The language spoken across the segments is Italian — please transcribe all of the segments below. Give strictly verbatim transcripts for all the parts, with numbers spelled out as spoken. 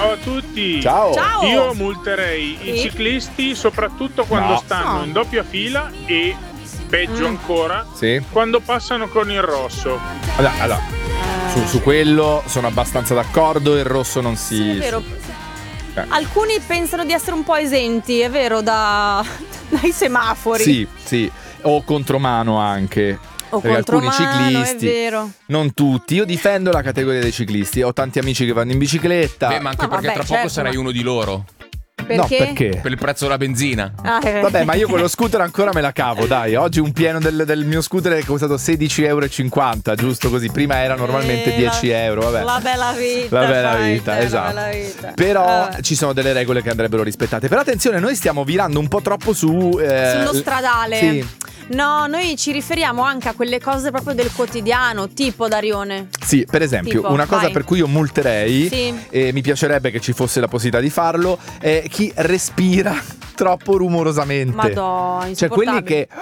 Ciao a tutti. Ciao. Ciao. Io multerei Sì. i ciclisti soprattutto quando No. stanno No. in doppia fila e, peggio Mm. ancora, Sì. quando passano con il rosso. Allora, allora, su, su quello sono abbastanza d'accordo. Il rosso non si. Sì, è vero. Eh. Alcuni pensano di essere un po' esenti, è vero, da, dai semafori. Sì, sì. O contromano anche. O Perché alcuni contromano, ciclisti, è vero. non tutti. Io difendo la categoria dei ciclisti. Ho tanti amici che vanno in bicicletta. Beh, ma anche No, perché vabbè, tra poco certo, sarai ma- uno di loro. Perché? No, perché? Per il prezzo della benzina. Ah, eh. Vabbè, ma io con lo scooter ancora me la cavo, dai. Oggi un pieno del, del mio scooter è costato sedici virgola cinquanta euro, giusto così. Prima era normalmente Eh, dieci la- euro, vabbè. La bella vita. La bella fai vita, te, esatto. La bella vita. Però Vabbè. ci sono delle regole che andrebbero rispettate. Però attenzione, noi stiamo virando un po' troppo su eh, Sullo l- stradale. Sì, No, noi ci riferiamo anche a quelle cose proprio del quotidiano, tipo Darione. sì, per esempio, Tipo, una cosa vai. per cui io multerei, Sì. e mi piacerebbe che ci fosse la possibilità di farlo, è chi respira troppo rumorosamente. Madonna, Cioè quelli insopportabile. che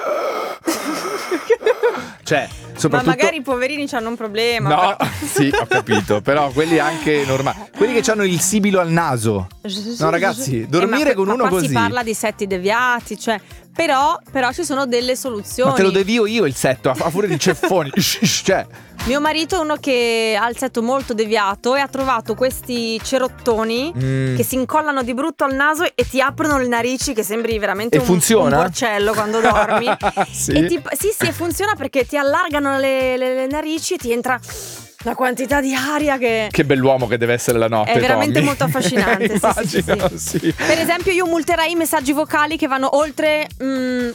cioè, Ma soprattutto magari i poverini hanno un problema. No, però. sì, ho capito, però quelli anche normali. Quelli che hanno il sibilo al naso. No, ragazzi, dormire Eh, ma, con ma uno qua così. si parla di setti deviati, cioè, però, però ci sono delle soluzioni. Ma te lo devio io il setto, a a furia di ceffoni. Cioè, Mio marito è uno che ha il setto molto deviato e ha trovato questi cerottoni Mm. che si incollano di brutto al naso e ti aprono le narici, che sembri veramente E un, funziona? un porcello quando dormi. Sì. E ti- sì, sì, e funziona perché ti allargano le, le- le narici e ti entra una quantità di aria che... Che bell'uomo che deve essere la notte. È veramente Tommy. molto affascinante, sì, sì, sì, Immagino, sì. sì. Per esempio io multerei i messaggi vocali che vanno oltre mm,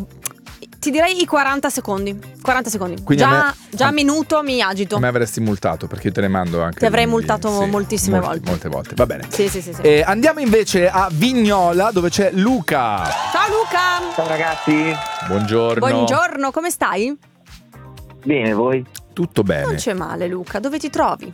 ti direi i quaranta secondi. quaranta secondi. Quindi a già me- già a- minuto mi agito. A me avresti multato perché io te ne mando anche. Ti avrei quindi, multato sì, moltissime molte- volte. Molte volte, va bene. Sì, sì, sì, sì. Eh, andiamo invece a Vignola dove c'è Luca. Ciao Luca. Ciao ragazzi, Buongiorno. Buongiorno, come stai? bene voi? Tutto bene. Non c'è male Luca, dove ti trovi?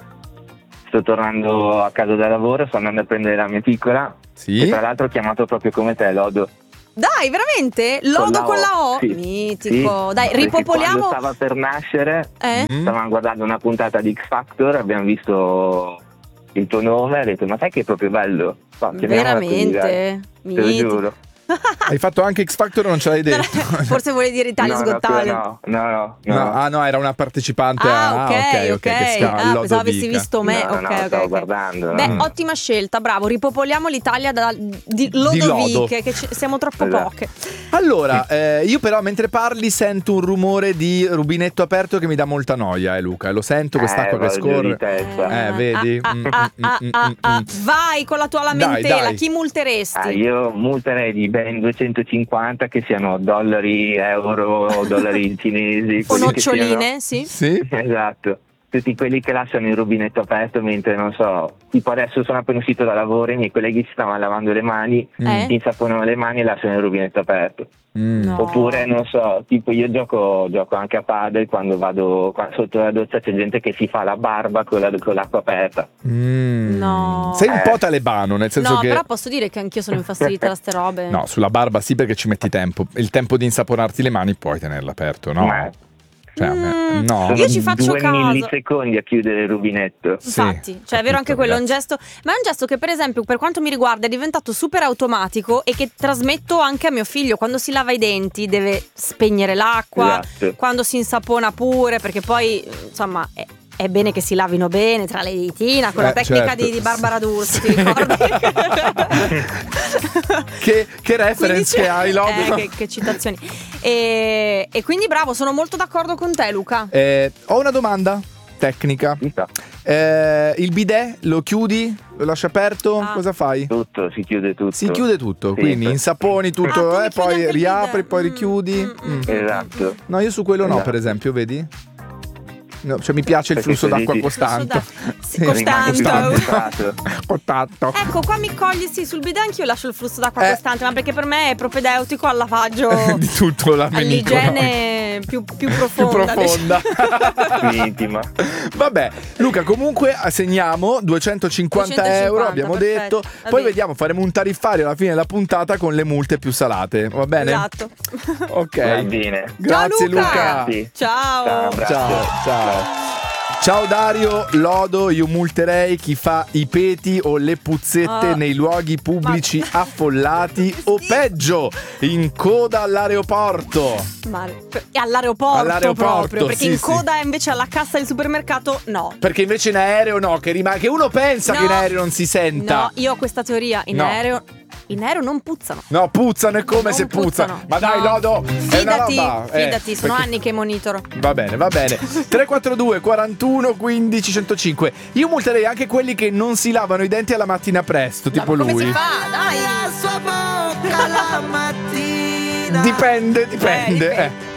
Sto tornando a casa da lavoro, sto andando a prendere la mia piccola Sì. e tra l'altro ho chiamato proprio come te, Lodo. Dai, veramente? Lodo con la O? Sì. Mitico. Sì, Dai, perché ripopoliamo. Quando stava per nascere, Eh? Mm. stavamo guardando una puntata di X Factor, abbiamo visto il tuo nome, ho detto ma sai che è proprio bello? Fa, chiamiamola così, dai. Veramente? Te lo Mitico. giuro. Hai fatto anche X Factor o non ce l'hai detto? Forse vuole dire Italia's no, Got no, Talent. no, no, no, No, no. ah no, era una partecipante Ah, a ok, ok, ok. che si chiama Ah, Lodo pensavo avessi Vica. visto me. No, ok, no, ok, stavo ok. guardando, Beh, no. ottima scelta, bravo. Ripopoliamo l'Italia da, di Lodo. Lodoviche, che ci- siamo troppo Esatto. poche. Allora, eh, io però mentre parli sento un rumore di rubinetto aperto che mi dà molta noia, eh Luca, lo sento quest'acqua Eh, che vado giù scorre. di testa. Eh, vedi? Ah, Mm, ah, mm, ah, mm, ah, mm, ah. mm. Vai con la tua Dai, lamentela. dai. Chi multeresti? Ah, io multerei di ben duecentocinquanta, che siano dollari, euro, dollari cinesi. O quelli che noccioline, sì. Sì? siano- Esatto. Tutti quelli che lasciano il rubinetto aperto mentre, non so, tipo adesso sono appena uscito da lavoro, i miei colleghi si stavano lavando le mani, Eh? si insaponano le mani e lasciano il rubinetto aperto. Mm. No. Oppure, non so, tipo io gioco, gioco anche a padel, quando vado qua sotto la doccia c'è gente che si fa la barba con, la- con l'acqua aperta. Mm. No. Sei un Eh. po' talebano, nel senso No, che però posso dire che anch'io sono infastidita da ste robe. no, sulla barba sì perché ci metti tempo. Il tempo di insaponarti le mani puoi tenerla aperto, no? Ma- Cioè, a me- Mm. no. Sono Io ci faccio due caso. millisecondi a chiudere il rubinetto. Sì, Infatti, cioè è vero anche capito, quello, è un ragazzi. gesto, ma è un gesto che per esempio per quanto mi riguarda è diventato super automatico e che trasmetto anche a mio figlio. Quando si lava i denti deve spegnere l'acqua, Esatto. quando si insapona pure, perché poi insomma è, è bene che si lavino bene tra le ditina, con la Eh, tecnica certo. di, di Barbara D'Urso, ti ricordi? Che, che reference Quindi c'è- che hai, Lodo? eh, che, che citazioni. E, e quindi bravo, sono molto d'accordo con te Luca. Eh, ho una domanda tecnica. Ci sta. Eh, il bidet lo chiudi? Lo lasci aperto? Ah. Cosa fai? Tutto, si chiude tutto. Si chiude tutto, Sì, quindi sì. insaponi tutto, Ah, quindi eh, chiudi poi anche il riapri, bidet. poi Mm, richiudi. mm, mm, Mm. Esatto. No, io su quello no, Esatto. per esempio, vedi? No, cioè mi piace il Perché flusso così d'acqua ti- costante. Flusso d'acqua. Sì, Sì. costante. Rimane concentrato. Contatto. Ecco, qua mi cogli, sì, sul bidet anch'io lascio il flusso d'acqua Eh. costante, ma perché per me è propedeutico al lavaggio, Di tutto la all'igiene più, più più profonda. profonda. Più intima. Vabbè, Luca, comunque segniamo duecentocinquanta euro, duecentocinquanta, abbiamo perfetto. detto. Va Poi bene. vediamo, faremo un tariffario alla fine della puntata con le multe più salate, va bene? Esatto. Ok. Va bene. Grazie Ciao, Luca. Luca. Sì. Ciao. Ciao, abbraccio. Ciao, ciao. Ciao Dario, lodo, io multerei chi fa i peti o le puzzette Oh. nei luoghi pubblici affollati o peggio, in coda all'aeroporto. Ma all'aeroporto, All'aeroporto, proprio, perché sì, in sì. coda invece alla cassa del supermercato no. Perché invece in aereo no, che, rimane, che uno pensa No. che in aereo non si senta. No, io ho questa teoria, in No. aereo in aereo non puzzano. No, puzzano, è come Non se puzzano. puzzano. Ma dai, No. lodo, è una Fidati, roba. eh, fidati, sono perché- anni che monitoro. Va bene, va bene. tre quattro due quarantuno quindici centocinque. Io multerei anche quelli che non si lavano i denti alla mattina presto, tipo Ma come lui. si fa? Dai! La sua bocca la mattina. Dipende, dipende. Eh, dipende. eh.